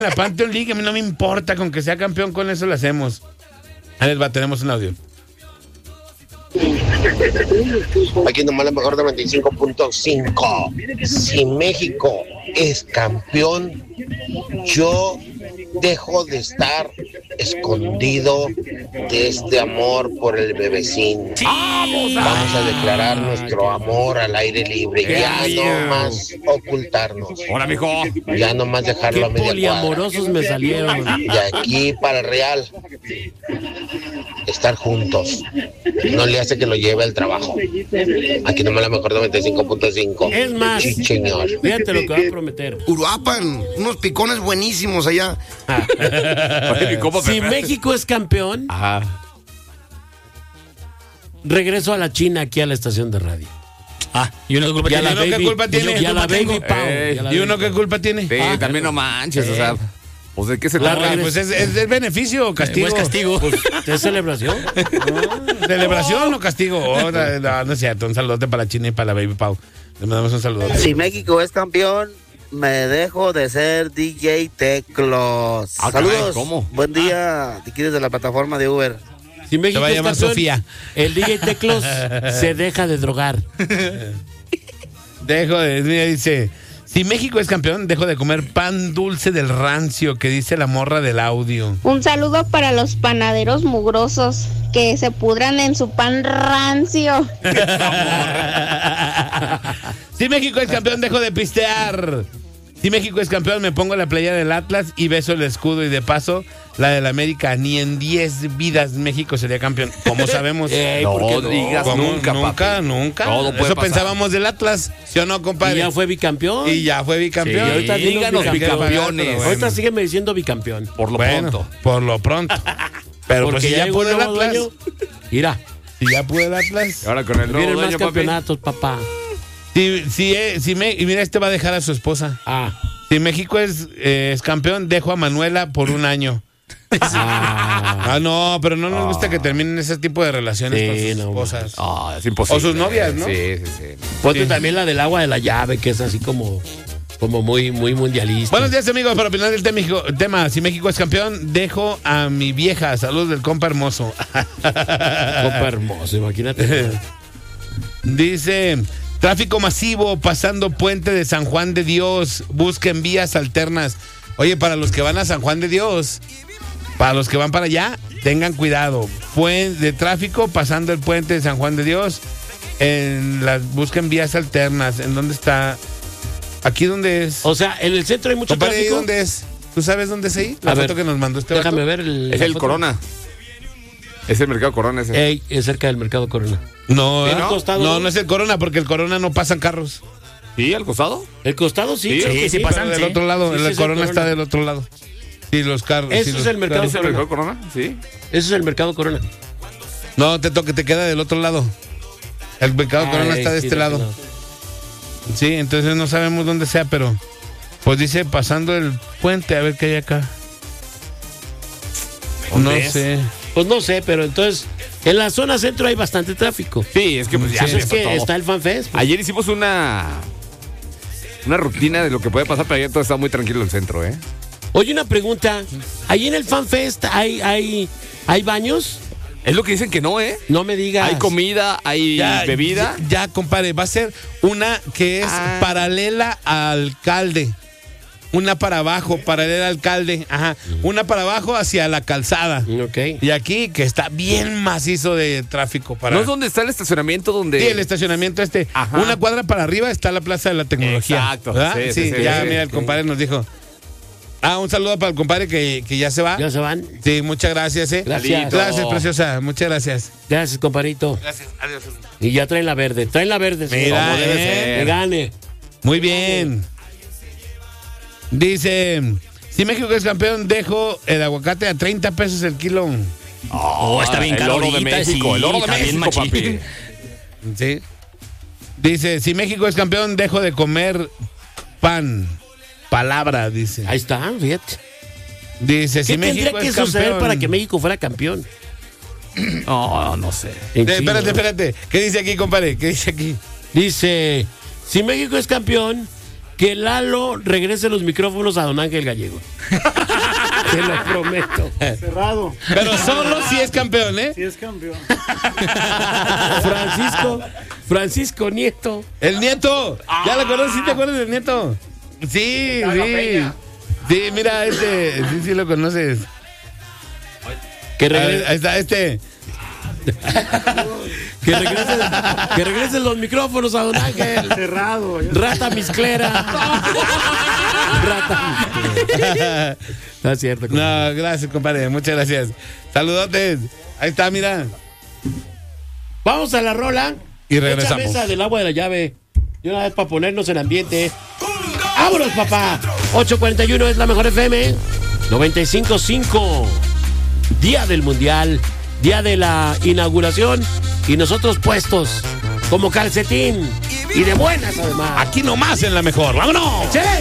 la Pantheon League, a mí no me importa, con que sea campeón, con eso lo hacemos. A ver, tenemos un audio. Aquí nomás la mejor de 95.5. Si México es campeón, yo dejo de estar escondido de este amor por el bebecín. Vamos a declarar nuestro amor al aire libre. Ya no más ocultarnos. Hola, mijo. Ya no más dejarlo a media cuadra. Poliamorosos me salieron. De aquí para el Real, estar juntos. No le hace que lo lleve al trabajo. Aquí nomás la mejor de 95.5. Es más, Sí, señor. fíjate lo que va a prometer. Uruapan, unos picones buenísimos allá. Oye, ¿cómo Si te- México es campeón, Ajá. regreso a la China aquí a la estación de radio. Y uno qué culpa Y a tiene. la ¿Qué baby, culpa tiene? y a la baby Pau. Ey, y a la ¿Y baby uno qué Pau. culpa tiene? Sí, también no manches, o sea. Pues de qué se La trata. Pues es el beneficio o castigo. Es castigo. ¿Es celebración? ¿Celebración o castigo? Oh, no es cierto. Un saludote para la China y para la Baby Pau. Le mandamos un saludote. Si México es campeón, me dejo de ser DJ Teclos. Ah, caray, Saludos. ¿cómo? Buen día. Te quieres de la plataforma de Uber. Si México va a es llamar campeón, Sofía. el DJ Teclos se deja de drogar. Mira, dice, si México es campeón, dejo de comer pan dulce del rancio que dice la morra del audio. Un saludo para los panaderos mugrosos que se pudran en su pan rancio. Si México es campeón, dejo de pistear. Si México es campeón, me pongo la playa del Atlas y beso el escudo y de paso la del América. Ni en 10 vidas México sería campeón. ¿Cómo sabemos? No digas ¿Cómo? nunca, papi. Nunca. Todo puede Eso pasar. pensábamos del Atlas, ¿sí o no, Y compadre? ya fue bicampeón. Y ya fue bicampeón. Y ahorita dinos díganos bicampeones. Bueno. Ahorita sígueme diciendo bicampeón. Por lo Bueno, pronto. por lo pronto. Pero pues Porque si ya llegó pudo un el nuevo Atlas. dueño. Mira, Si ya pudo el Atlas. Ahora con el nuevo vienen más dueño, papi. campeonatos, papá. Y mira, este va a dejar a su esposa. Si México es campeón, dejo a Manuela por un año. No, pero no nos gusta que terminen ese tipo de relaciones Sí, con sus no, esposas. Ah, es imposible. O sus novias, ¿no? Sí, sí, sí. Ponte Sí. también la del agua de la llave, que es así como muy mundialista. Buenos días, amigos. Para opinar del tema, si México es campeón, dejo a mi vieja. Saludos del compa hermoso. Copa hermoso, imagínate. Dice, tráfico masivo pasando puente de San Juan de Dios. Busquen vías alternas. Oye, para los que van a San Juan de Dios, para los que van para allá, tengan cuidado. De tráfico pasando el puente de San Juan de Dios. Busquen vías alternas. ¿En dónde está? ¿Aquí dónde es? O sea, en el centro hay mucho Compadre, ¿ahí tráfico. dónde es? ¿Tú sabes dónde es ahí? La A foto ver, que nos mandó este Déjame vato. ver Es la el foto. Corona. Es el mercado Corona ese. Ey, es cerca del mercado Corona. No, ¿Sí, ¿eh? no? Costado. No es el Corona, porque el Corona no pasan carros. ¿Sí? ¿Al costado? El costado sí. Sí, creo que sí pasan. Pero del Sí. otro lado, Sí, sí, el es el Corona está Corona. del otro lado. Sí, los carros. Eso sí, es los el mercado ¿Es el Corona. mercado Corona? Sí. Ese es el mercado Corona. No, te queda del otro lado. El mercado Corona está de sí, este lado. Sí, entonces no sabemos dónde sea, pero pues dice pasando el puente, a ver qué hay acá. No ¿Dónde es? sé. Pues no sé, pero entonces en la zona centro hay bastante tráfico. Sí, es que pues ya Pues es empezó que todo. está el FanFest. pues. Ayer hicimos una rutina de lo que puede pasar, pero ayer todo está muy tranquilo en el centro, ¿eh? Oye, una pregunta. ¿Ahí en el FanFest hay baños? Es lo que dicen que no, ¿eh? No me digas. Hay comida, hay bebida. Ya, compadre, va a ser una que es paralela al alcalde. Una para abajo, paralela al alcalde. Ajá. Una para abajo hacia la calzada. Ok. Y aquí, que está bien macizo de tráfico para. ¿No es donde está el estacionamiento donde...? Sí, el estacionamiento Ajá. Una cuadra para arriba está la Plaza de la Tecnología. Exacto. ¿Verdad? Sí, Sí, sí, sí, ya, sí. mira, el compadre nos dijo. Un saludo para el compadre que ya se va. ¿Ya se van? Sí, muchas gracias, Gracias. Gracias, preciosa. Muchas gracias. Gracias, compadrito. Gracias. Adiós. Y ya traen la verde. Traen la verde. Mira, Como debe ¿eh? ser. Que gane. Muy bien. Dice, si México es campeón, dejo el aguacate a 30 pesos el kilo. Oh, está bien el caro oro de ahorita, México, sí, el oro de está bien México, machín. papi. Sí. Dice, si México es campeón, dejo de comer pan. Palabra, dice. Ahí está, fíjate. Dice, ¿Qué si tendría México que es suceder campeón. para que México fuera campeón? No sé. Espérate. ¿Qué dice aquí, compadre? ¿Qué dice aquí? Dice, si México es campeón, que Lalo regrese los micrófonos a don Ángel Gallego. Te lo prometo. Cerrado. Pero solo si es campeón, ¿eh? Sí es campeón. Francisco Nieto. El Nieto. ¿Ya lo conoces? ¿Sí te acuerdas del Nieto? Sí, sí. Sí, mira, sí lo conoces. Que Ahí está que regresen los micrófonos a don Ángel. Cerrado. Rata misclera. Rata misclera. No es cierto. No, gracias, compadre. Muchas gracias. Saludotes. Ahí está, mira. Vamos a la rola. Y regresamos. Echa mesa del agua de la llave. Y una vez para ponernos en ambiente. ¡Vámonos, papá! 8:41 es la mejor FM. 95.5. Día del Mundial. Día de la inauguración. Y nosotros puestos como calcetín. Y de buenas, además. Aquí nomás en la mejor. ¡Vámonos! ¡Sí!